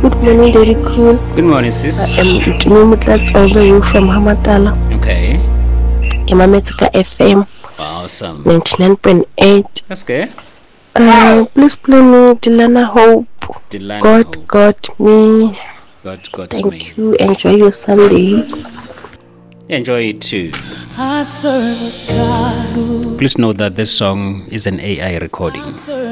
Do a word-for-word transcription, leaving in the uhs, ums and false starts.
Good morning, Daddy Cool. Good morning, sis. I'm Mutlatz all the way from Hamatala. Okay. Kimametika F M. Awesome. ninety-nine point eight. That's good. Uh, please play me Delana Hope. Delana God Hope. got me. God got Thank me. you. Enjoy your Sunday. Enjoy it too. I serve a God who Please know that this song is an A I recording.